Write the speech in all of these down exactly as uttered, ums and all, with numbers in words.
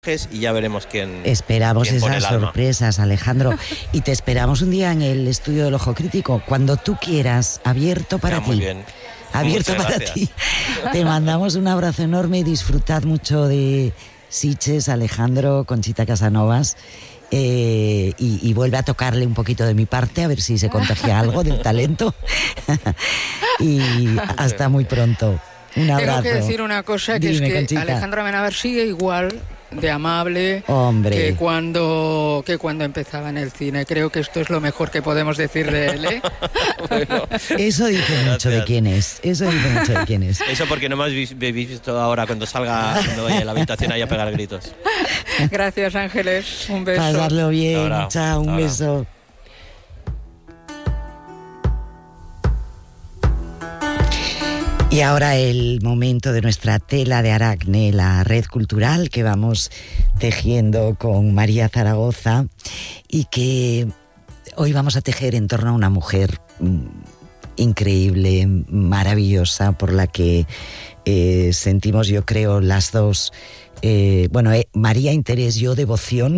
y ya veremos quién. Esperamos quién pone esas el alma. sorpresas, Alejandro. Y te esperamos un día en el estudio del Ojo Crítico, cuando tú quieras, abierto para Ya, ti. muy bien. Abierto Muchas para gracias. ti. Te mandamos un abrazo enorme y disfrutad mucho de Sitges, Alejandro, Conchita Casanovas. Eh, y, y vuelve a tocarle un poquito de mi parte, a ver si se contagia algo del talento. Y hasta muy pronto. Un abrazo. Tengo que decir una cosa, que Dime, es que Conchita. Alejandro Amenábar sigue igual de amable Hombre. que cuando que cuando empezaba en el cine. Creo que esto es lo mejor que podemos decir de él, ¿eh? Bueno, Eso dice mucho de gracias. quién es. Eso dice mucho de quién es. Eso porque no me habéis habéis visto ahora cuando salga, cuando vaya a la habitación ahí a pegar gritos. Gracias, Ángeles. Un beso. Pasarlo bien. Ahora, Chao, un ahora. beso. Y ahora el momento de nuestra tela de Aracne, la red cultural que vamos tejiendo con María Zaragoza y que hoy vamos a tejer en torno a una mujer mm, increíble, maravillosa, por la que eh, sentimos, yo creo, las dos, eh, bueno, eh, María interés, yo devoción,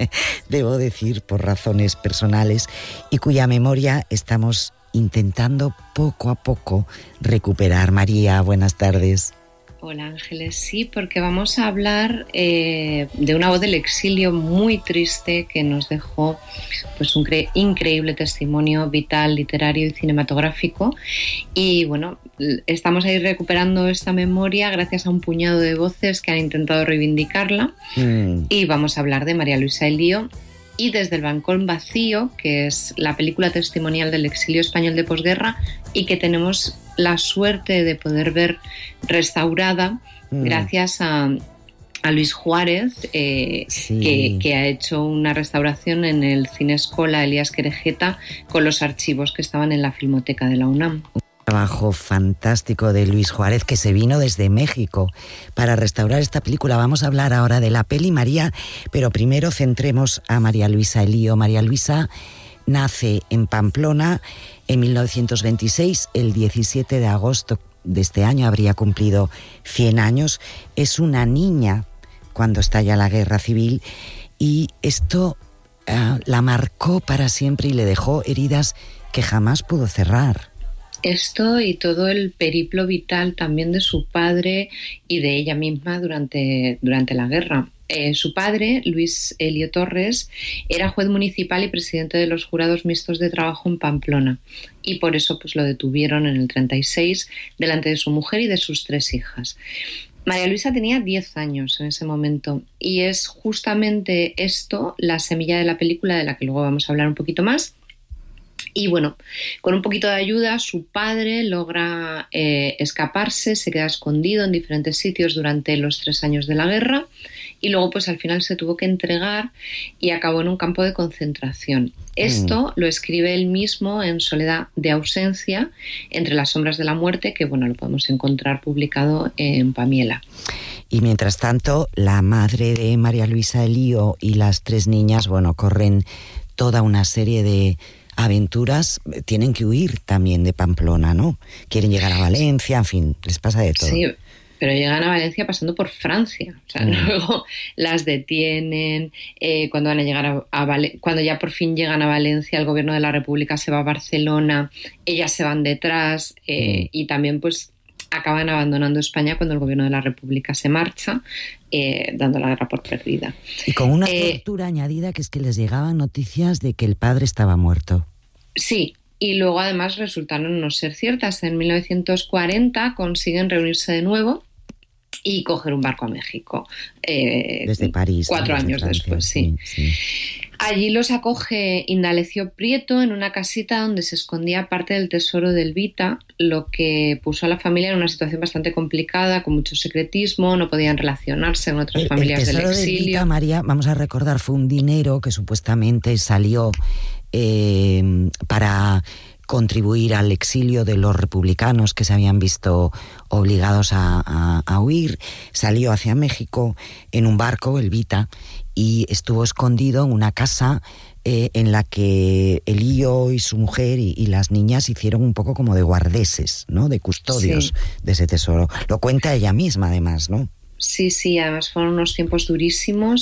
debo decir, por razones personales, y cuya memoria estamos intentando poco a poco recuperar. María, buenas tardes. Hola, Ángeles. Sí, porque vamos a hablar eh, de una voz del exilio muy triste que nos dejó pues un cre- increíble testimonio vital, literario y cinematográfico. Y bueno, estamos ahí recuperando esta memoria gracias a un puñado de voces que han intentado reivindicarla. Mm. Y vamos a hablar de María Luisa Elío. Y Desde el balcón vacío, que es la película testimonial del exilio español de posguerra y que tenemos la suerte de poder ver restaurada Mm. gracias a, a Luis Juárez, eh, Sí. que, que ha hecho una restauración en el Cine Escola Elías Querejeta con los archivos que estaban en la Filmoteca de la UNAM. Trabajo fantástico de Luis Juárez, que se vino desde México para restaurar esta película. Vamos a hablar ahora de la peli, María, pero primero centremos a María Luisa Elío. María Luisa nace en Pamplona en mil novecientos veintiséis, el diecisiete de agosto de este año habría cumplido cien años. Es una niña cuando estalla la guerra civil y esto uh, la marcó para siempre y le dejó heridas que jamás pudo cerrar. Esto y todo el periplo vital también de su padre y de ella misma durante, durante la guerra. Eh, su padre, Luis Elío Torres, era juez municipal y presidente de los jurados mixtos de trabajo en Pamplona, y por eso pues, lo detuvieron en el treinta y seis delante de su mujer y de sus tres hijas. María Luisa tenía diez años en ese momento y es justamente esto la semilla de la película, de la que luego vamos a hablar un poquito más. Y bueno, con un poquito de ayuda, su padre logra eh, escaparse, se queda escondido en diferentes sitios durante los tres años de la guerra y luego pues al final se tuvo que entregar y acabó en un campo de concentración. Esto mm. lo escribe él mismo en Soledad de ausencia, entre las sombras de la muerte, que bueno, lo podemos encontrar publicado en Pamiela. Y mientras tanto, la madre de María Luisa Elío y las tres niñas, bueno, corren toda una serie de aventuras, tienen que huir también de Pamplona, ¿no? Quieren llegar a Valencia, en fin, les pasa de todo. Sí, pero llegan a Valencia pasando por Francia. O sea, mm. luego las detienen. Eh, cuando van a llegar a, a Val- cuando ya por fin llegan a Valencia, el gobierno de la República se va a Barcelona, ellas se van detrás eh, mm. y también pues acaban abandonando España cuando el gobierno de la República se marcha, eh, dando la guerra por perdida. Y con una eh, tortura añadida, que es que les llegaban noticias de que el padre estaba muerto. Sí, y luego además resultaron no ser ciertas. En mil novecientos cuarenta consiguen reunirse de nuevo y coger un barco a México. Eh, desde París. Cuatro desde años Francia, después, sí. sí, sí. Allí los acoge Indalecio Prieto en una casita donde se escondía parte del tesoro del Vita, lo que puso a la familia en una situación bastante complicada, con mucho secretismo, no podían relacionarse con otras el, familias el del tesoro exilio. Del Vita, María, vamos a recordar, fue un dinero que supuestamente salió eh, para contribuir al exilio de los republicanos que se habían visto obligados a, a, a huir. Salió hacia México en un barco, el Vita, y estuvo escondido en una casa eh, en la que Elío y su mujer y, y las niñas hicieron un poco como de guardeses, ¿no? De custodios, sí, de ese tesoro. Lo cuenta ella misma, además, ¿no? Sí, sí, además fueron unos tiempos durísimos